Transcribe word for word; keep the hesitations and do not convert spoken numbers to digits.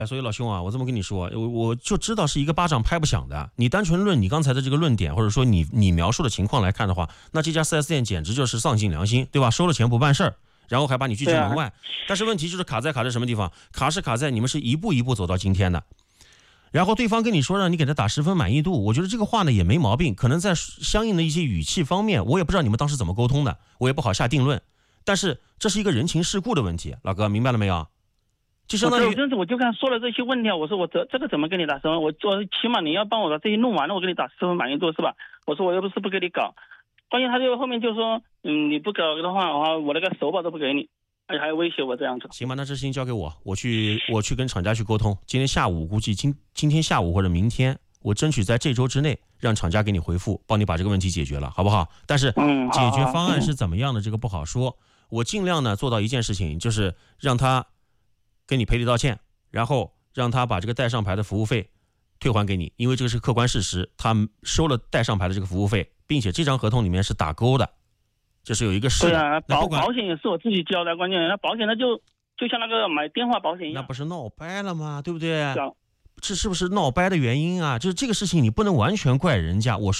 哎，所以老兄啊，我这么跟你说，我我就知道是一个巴掌拍不响的。你单纯论你刚才的这个论点，或者说你你描述的情况来看的话，那这家 四 S 店简直就是丧尽良心，对吧？收了钱不办事儿，然后还把你拒之门外。啊、但是问题就是卡在卡在什么地方？卡是卡在你们是一步一步走到今天的。然后对方跟你说让你给他打十分满意度，我觉得这个话呢也没毛病，可能在相应的一些语气方面，我也不知道你们当时怎么沟通的，我也不好下定论。但是这是一个人情世故的问题，老哥明白了没有？就相当于我我就跟他说了这些问题啊，我说我这这个怎么给你打十分？我我起码你要帮我把这些弄完了，我给你打十分满意度是吧？我说我又不是不给你搞，关键他就后面就说，嗯，你不搞的话，我那个手把都不给你。而且还威胁我这样子。 行吧，那这事情交给我，我去我去跟厂家去沟通。今天下午估计今今天下午或者明天，我争取在这周之内让厂家给你回复，帮你把这个问题解决了，好不好？但是解决方案是怎么样的，这个不好说。我尽量呢做到一件事情，就是让他跟你赔礼道歉，然后让他把这个带上牌的服务费退还给你，因为这个是客观事实，他收了带上牌的这个服务费，并且这张合同里面是打勾的。就是有一个是对啊，保保险也是我自己交的，关键那保险那就就像那个买电话保险一样， 那不是闹掰了吗？对不对？这是不是闹掰的原因啊？就是这个事情你不能完全怪人家。我说。